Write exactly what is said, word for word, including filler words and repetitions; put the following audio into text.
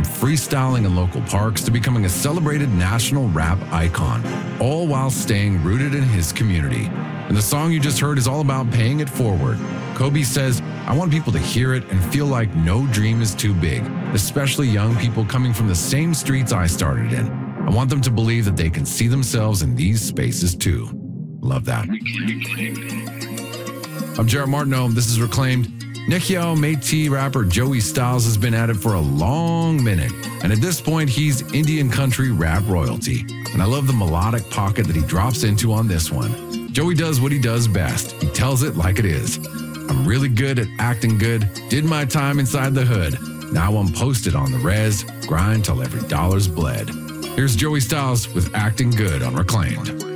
freestyling in local parks to becoming a celebrated national rap icon, all while staying rooted in his community. And the song you just heard is all about paying it forward. Kobe says, I want people to hear it and feel like no dream is too big, especially young people coming from the same streets I started in. I want them to believe that they can see themselves in these spaces too. Love that. I'm Jared Martineau. This is Reclaimed. Nikhil Métis rapper Joey Styles has been at it for a long minute, and at this point, he's Indian country rap royalty. And I love the melodic pocket that he drops into on this one. Joey does what he does best. He tells it like it is. I'm really good at acting good, did my time inside the hood. Now I'm posted on the res, grind till every dollar's bled. Here's Joey Styles with Acting Good on Reclaimed.